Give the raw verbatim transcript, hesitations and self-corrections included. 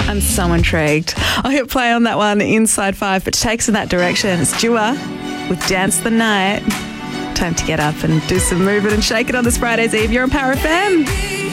I'm so intrigued. I'll hit play on that one inside five, but to take us in that direction, it's Dua with Dance the Night. Time to get up and do some moving and shake it on this Friday's Eve. You're on Power F M.